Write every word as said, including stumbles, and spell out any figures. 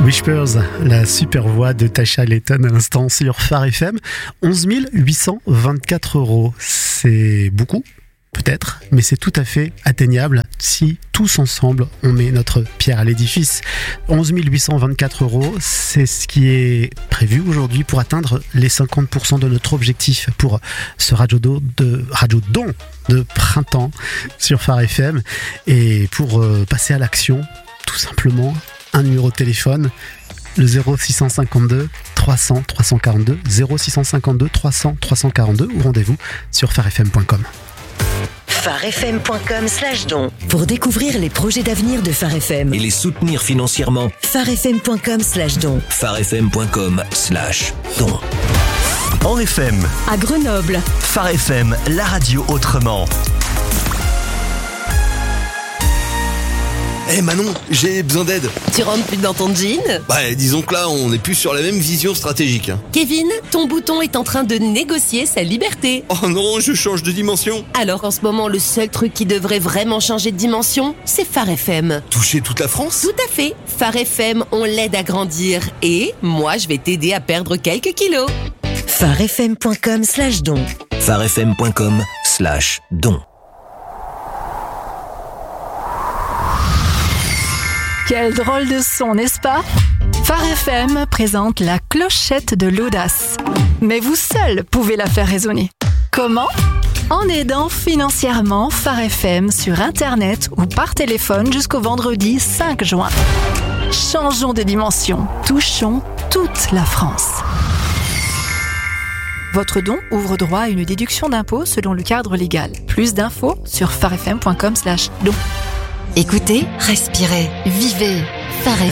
Whispers, la super voix de Tasha Layton à l'instant sur Phare F M. onze mille huit cent vingt-quatre euros, c'est beaucoup peut-être, mais c'est tout à fait atteignable si tous ensemble on met notre pierre à l'édifice. onze mille huit cent vingt-quatre euros, c'est ce qui est prévu aujourd'hui pour atteindre les cinquante pour cent de notre objectif pour ce radio de radio don de printemps sur Phare F M. Et pour euh, passer à l'action, tout simplement un numéro de téléphone, le zéro six cent cinquante-deux trois cents trois cent quarante-deux, zéro six cent cinquante-deux trois cents trois cent quarante-deux, ou rendez-vous sur phare f m point com. phare f m point com slash don pour découvrir les projets d'avenir de Phare F M et les soutenir financièrement. phare f m point com slash don phare f m point com slash don. En F M, à Grenoble. Phare F M, la radio autrement. Eh hey Manon, j'ai besoin d'aide. Tu rentres plus dans ton jean ? Bah disons que là, on n'est plus sur la même vision stratégique. Kevin, ton bouton est en train de négocier sa liberté. Oh non, je change de dimension. Alors en ce moment, le seul truc qui devrait vraiment changer de dimension, c'est Phare F M. Toucher toute la France ? Tout à fait. Phare F M, on l'aide à grandir. Et moi, je vais t'aider à perdre quelques kilos. phare f m point com slash don phare f m point com slash don. Quel drôle de son, n'est-ce pas ? Phare F M présente la clochette de l'audace. Mais vous seul pouvez la faire résonner. Comment ? En aidant financièrement Phare F M sur Internet ou par téléphone jusqu'au vendredi cinq juin. Changeons de dimension, touchons toute la France. Votre don ouvre droit à une déduction d'impôt selon le cadre légal. Plus d'infos sur phare f m point com slash don. Écoutez, respirez, vivez. Phare